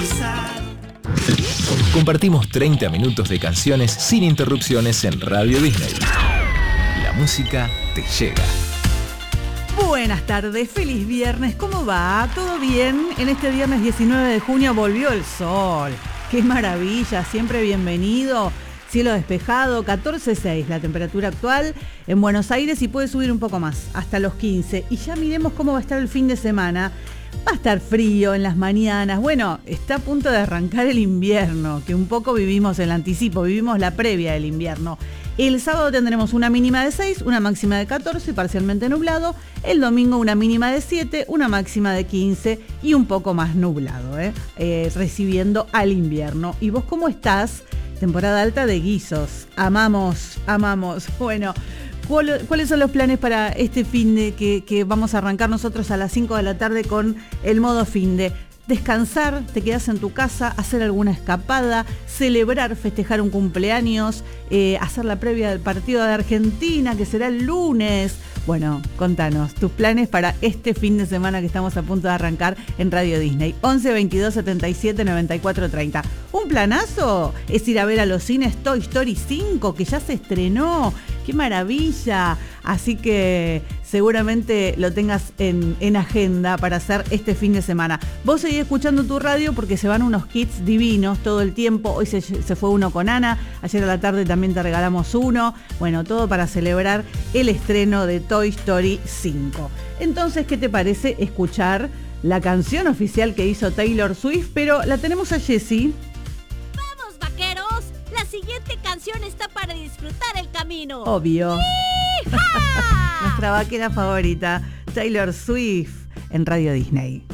Compartimos 30 minutos de canciones sin interrupciones en Radio Disney. La música te llega. Buenas tardes, feliz viernes, ¿cómo va? ¿Todo bien? En este viernes 19 de junio volvió el sol. ¡Qué maravilla! Siempre bienvenido. Cielo despejado, 14,6 la temperatura actual en Buenos Aires y puede subir un poco más, hasta los 15. Y ya miremos cómo va a estar el fin de semana. Va a estar frío en las mañanas. Bueno, está a punto de arrancar el invierno, que un poco vivimos el anticipo, vivimos la previa del invierno. El sábado tendremos una mínima de 6, una máxima de 14 y parcialmente nublado. El domingo una mínima de 7, una máxima de 15 y un poco más nublado, recibiendo al invierno. ¿Y vos cómo estás? Temporada alta de guisos. Amamos. Bueno, ¿cuáles son los planes para este finde que vamos a arrancar nosotros a las 5 de la tarde con el modo finde? Descansar, te quedas en tu casa, hacer alguna escapada, celebrar, festejar un cumpleaños, hacer la previa del partido de Argentina, que será el lunes. Bueno, contanos tus planes para este fin de semana que estamos a punto de arrancar en Radio Disney. 11 22 77 94 30. Un planazo es ir a ver a los cines Toy Story 5, que ya se estrenó. ¡Qué maravilla! Así que seguramente lo tengas en agenda para hacer este fin de semana. Vos seguís escuchando tu radio porque se van unos kits divinos todo el tiempo. Hoy se fue uno con Ana, ayer a la tarde también te regalamos uno. Bueno, todo para celebrar el estreno de Toy Story 5. Entonces, ¿qué te parece escuchar la canción oficial que hizo Taylor Swift? Pero la tenemos a Jessie. ¡Vamos, vaqueros! La siguiente canción está para disfrutar el camino. Obvio. Nuestra vaquera favorita, Taylor Swift, en Radio Disney.